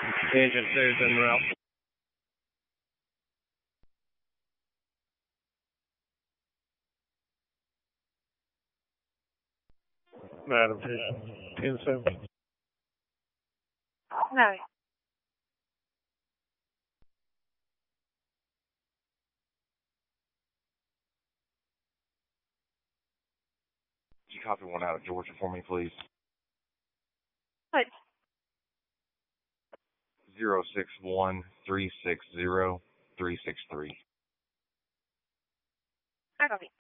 Agent 2's en route. Madam Patient, 10-7. No. Could you copy one out of Georgia for me, please? What? 061-360-363. I copy.